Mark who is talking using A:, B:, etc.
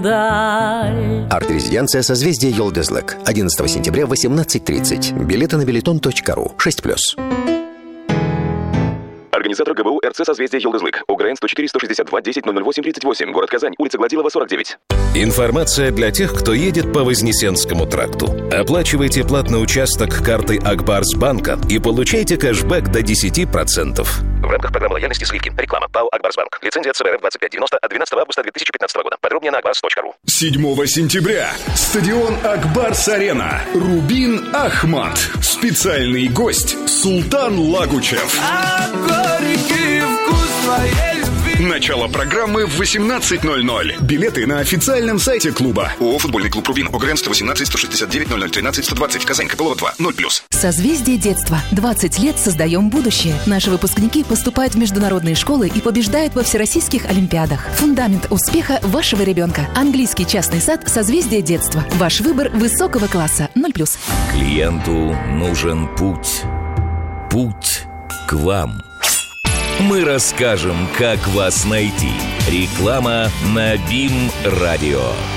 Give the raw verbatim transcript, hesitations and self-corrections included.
A: миндаль.
B: Арт-резиденция «Созвездие Йолдызлык». одиннадцатого сентября в восемнадцать тридцать. Билеты на билетон точка ру. шесть плюс.
C: Организатор ГБУ эр цэ «Созвездие Йолдызлык». УГРН сто четыре сто шестьдесят два десять ноль ноль восемь тридцать восемь. Город Казань. Улица Гладилова, сорок девять.
D: Информация для тех, кто едет по Вознесенскому тракту. Оплачивайте платный участок картой Акбарсбанка и получайте кэшбэк до десять процентов.
C: В рамках программы лояльности скидки. Реклама. ПАО «Акбарсбанк». Лицензия цэ бэ эр эф двадцать пять девяносто от двенадцатого августа две тысячи пятнадцатого года. Подробнее на акбарс точка ру.
E: седьмого сентября. Стадион Акбарс-Арена. Рубин Ахмат. Специальный гость Султан Лагучев. Начало программы в восемнадцать ноль ноль. Билеты на официальном сайте клуба. ООО «Футбольный клуб Рубин». ОГРН сто восемнадцать сто шестьдесят девять ноль ноль тринадцать сто двадцать. Казань. Копылова два. ноль плюс.
F: Созвездие детства. двадцать лет создаем будущее. Наши выпускники поступают в международные школы и побеждают во всероссийских олимпиадах. Фундамент успеха вашего ребенка. Английский частный сад «Созвездие детства». Ваш выбор высокого класса. ноль плюс.
D: Клиенту нужен путь. Путь к вам. Мы расскажем, как вас найти. Реклама на БИМ-радио.